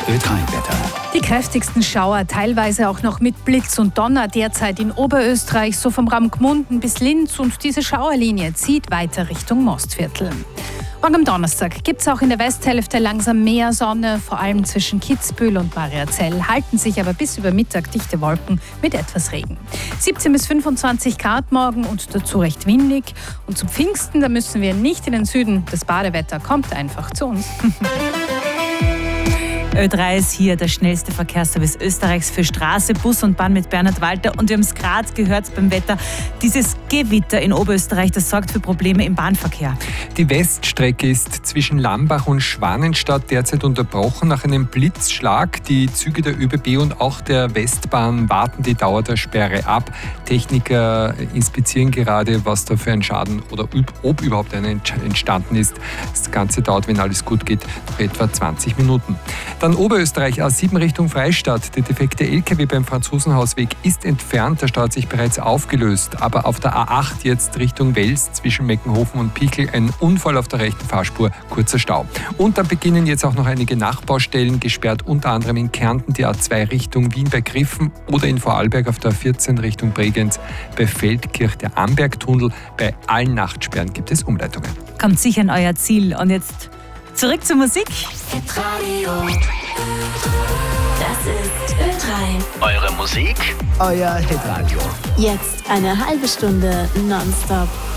Ö3-Wetter. Die kräftigsten Schauer, teilweise auch noch mit Blitz und Donner, derzeit in Oberösterreich, so vom Raum Gmunden bis Linz, und diese Schauerlinie zieht weiter Richtung Mostviertel. Morgen am Donnerstag gibt es auch in der Westhälfte langsam mehr Sonne, vor allem zwischen Kitzbühel und Mariazell, halten sich aber bis über Mittag dichte Wolken mit etwas Regen. 17 bis 25 Grad morgen und dazu recht windig. Und zum Pfingsten, da müssen wir nicht in den Süden, das Badewetter kommt einfach zu uns. Ö3 ist hier der schnellste Verkehrsservice Österreichs für Straße, Bus und Bahn mit Bernhard Walter. Und wir haben es gerade gehört beim Wetter. Dieses Gewitter in Oberösterreich, das sorgt für Probleme im Bahnverkehr. Die Weststrecke ist zwischen Lambach und Schwanenstadt derzeit unterbrochen nach einem Blitzschlag. Die Züge der ÖBB und auch der Westbahn warten die Dauer der Sperre ab. Techniker inspizieren gerade, was da für ein Schaden oder ob überhaupt einer entstanden ist. Das Ganze dauert, wenn alles gut geht, noch etwa 20 Minuten. Dann Oberösterreich, A7 Richtung Freistadt. Der defekte LKW beim Franzosenhausweg ist entfernt. Der Stau hat sich bereits aufgelöst. Aber auf der A8 jetzt Richtung Wels zwischen Meckenhofen und Pichel ein Unfall auf der rechten Fahrspur, kurzer Stau. Und dann beginnen jetzt auch noch einige Nachbaustellen, gesperrt unter anderem in Kärnten die A2 Richtung Wien bei Griffen oder in Vorarlberg auf der A14 Richtung Bregenz bei Feldkirch der Ambergtunnel. Bei allen Nachtsperren gibt es Umleitungen. Kommt sicher an euer Ziel. Und jetzt zurück zur Musik. Hitradio. Das ist Ö3. Eure Musik, euer Hitradio. Jetzt eine halbe Stunde nonstop